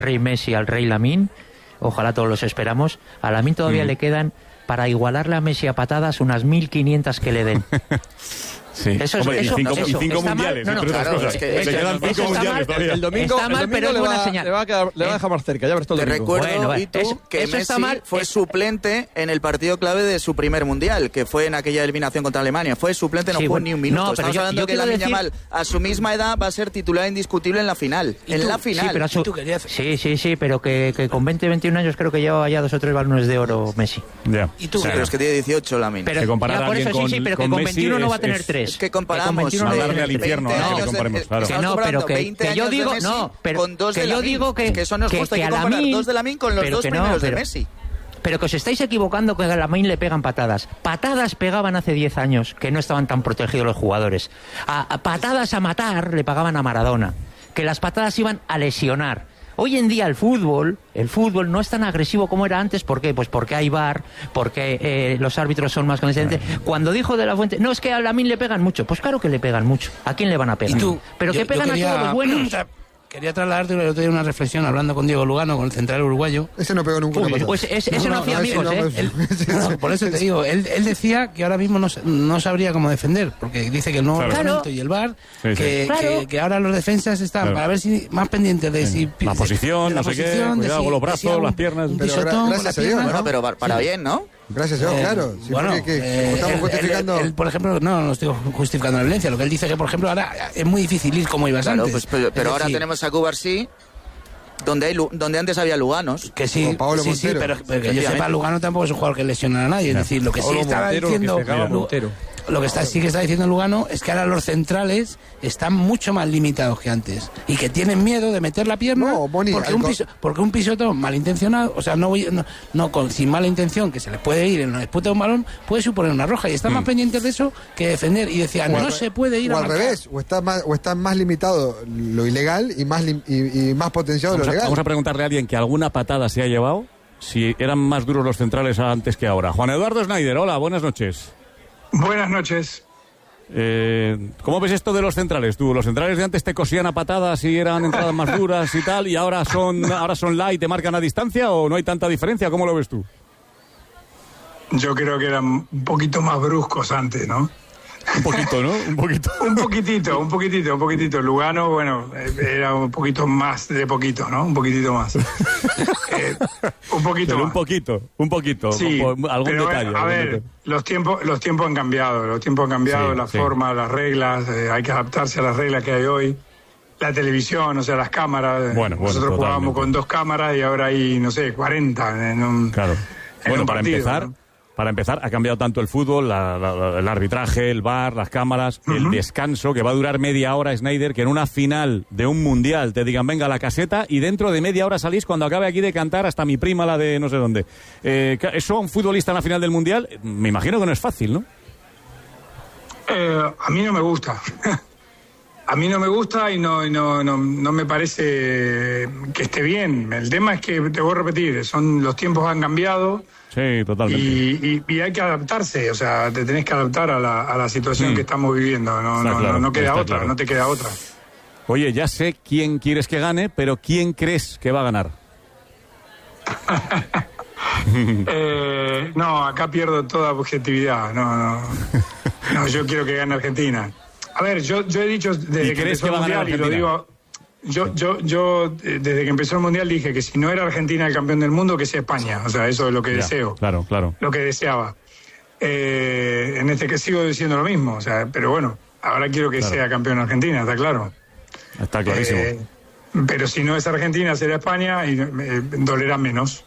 Rey Messi al Rey Lamine, ojalá todos los esperamos. A Lamine todavía le quedan, para igualarle a Messi a patadas, unas 1.500 que le den. Sí. Eso, hombre, eso, cinco eso, mundiales, mal, entre otras cosas. Se quedan 5 mundiales todavía. El domingo pero es buena señal. Le va a dejar más cerca, ya verás todo Te el domingo. recuerdo, Bueno, y tú, que eso está Messi mal. fue suplente en el partido clave de su primer mundial, que fue en aquella eliminación contra Alemania. Fue suplente, no Sí, jugó bueno, ni un minuto. no, pero Estamos hablando que Lamine Yamal, a su misma edad, va a ser titular indiscutible en la final. En la final. Sí, pero que con 20, 21 años creo que lleva ya 2 o 3 balones de oro Messi. Ya. ¿Y tú? Pero es que tiene 18 Lamine. Pero que comparar ya por a eso alguien sí, pero que con con Messi 21 no va a es- tener es- 3. Es que comparamos. Mandarle al infierno, 20 que años comparemos, claro. Que no, pero que yo digo, Messi no, pero con 2 que de yo Lamine. digo que Es que eso no es justo, hay que a comparar Lamine, 2 de Lamine con los pero 2 que no, primeros de pero- Messi. Pero que os estáis equivocando, que a Lamine le pegan patadas. Patadas pegaban hace 10 años, que no estaban tan protegidos los jugadores. A patadas a matar le pagaban a Maradona. Que las patadas iban a lesionar. Hoy en día el fútbol no es tan agresivo como era antes. ¿Por qué? Pues porque hay VAR, porque los árbitros son más conscientes. Cuando dijo De la Fuente, no, es que a Lamine le pegan mucho. Pues claro que le pegan mucho. ¿A quién le van a pegar? Pero que pegan a todos los buenos. Quería trasladarte el otro día una reflexión hablando con Diego Lugano, con el central uruguayo. Ese no pegó nunca una patada. Pues ese no hacía amigos, No, por eso te digo, él decía que ahora mismo no sabría cómo defender, porque dice que el nuevo reglamento y el VAR, que ahora los defensas están para ver si más pendientes de si la posición, no sé qué, cuidado con los brazos, las piernas. Un pisotón, gracias a Dios, Bueno, ¿no? pero para bien, ¿no? Gracias a Dios, claro. Sí, bueno, porque estamos justificando. él, por ejemplo, no estoy justificando la violencia. Lo que él dice que, por ejemplo, ahora es muy difícil ir como ibas Claro, antes. pues, pero ahora tenemos a Cubarsí, donde antes había Luganos. Que sí, Con Paolo sí, Montero. pero que yo sepa, Lugano tampoco es un jugador que lesiona a nadie. Es decir, lo que sí estaba diciendo... Lo que sí que está diciendo Lugano es que ahora los centrales están mucho más limitados que antes y que tienen miedo de meter la pierna porque un pisotón malintencionado, o sea, sin mala intención, que se les puede ir en la disputa de un balón, puede suponer una roja y están más pendientes de eso que defender y decían, no se puede ir o a al marcar. revés, o está más limitado lo ilegal y más potenciado lo legal. Vamos a preguntarle a alguien que alguna patada se ha llevado, si eran más duros los centrales antes que ahora. Juan Eduardo Schneider, hola, buenas noches. Buenas noches. ¿Cómo ves esto de los centrales tú? ¿Los centrales de antes te cosían a patadas y eran entradas más duras y tal, y ahora son light y te marcan a distancia, o no hay tanta diferencia? ¿Cómo lo ves tú? Yo creo que eran un poquito más bruscos antes, ¿no? Un poquito, ¿no? Un poquito. un poquitito. Lugano, bueno, era un poquito más de poquito, ¿no? Un poquitito más. Un poquito pero más. Un poquito. Sí, algún pero detalle. A ver, los tiempos han cambiado. Sí, las formas, las reglas. Hay que adaptarse a las reglas que hay hoy. La televisión, o sea, las cámaras. Nosotros jugábamos con 2 cámaras y ahora hay, no sé, 40 en un Claro. Bueno, para partido, Para empezar, ha cambiado tanto el fútbol, el arbitraje, el VAR, las cámaras, el descanso, que va a durar media hora, Schneider, que en una final de un mundial te digan, venga a la caseta, y dentro de media hora salís cuando acabe aquí de cantar hasta mi prima, la de no sé dónde. Eso a un futbolista en la final del mundial, me imagino que no es fácil, ¿no? A mí no me gusta. A mí no me gusta y no me parece que esté bien. El tema es que, te voy a repetir, los tiempos han cambiado. Sí, totalmente. Y hay que adaptarse, o sea, te tenés que adaptar a la situación que estamos viviendo. No queda otra, claro. No te queda otra. Oye, ya sé quién quieres que gane, pero ¿quién crees que va a ganar? No, acá pierdo toda objetividad. No, yo quiero que gane Argentina. A ver, yo he dicho desde que empezó el Mundial, y lo digo... Yo desde que empezó el Mundial dije que si no era Argentina el campeón del mundo, que sea España. O sea, eso es lo que deseo. Claro. Lo que deseaba. En este que sigo diciendo lo mismo. O sea, pero bueno, ahora quiero que sea campeón Argentina, está claro. Está clarísimo. Pero si no es Argentina, será España y dolerá menos.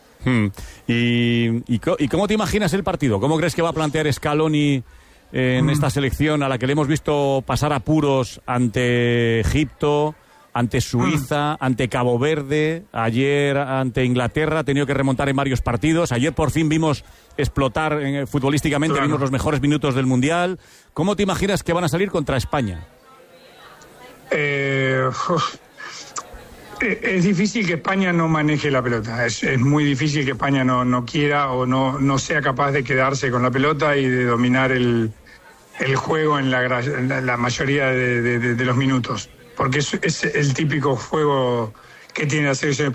¿Y cómo te imaginas el partido? ¿Cómo crees que va a plantear Scaloni en esta selección a la que le hemos visto pasar apuros ante Egipto, ante Suiza, ante Cabo Verde, ayer ante Inglaterra, ha tenido que remontar en varios partidos, ayer por fin vimos explotar futbolísticamente, vimos los mejores minutos del Mundial? ¿Cómo te imaginas que van a salir contra España? Es difícil que España no maneje la pelota, es muy difícil que España no quiera o no sea capaz de quedarse con la pelota y de dominar el juego en la mayoría de los minutos, porque es el típico juego que tiene la selección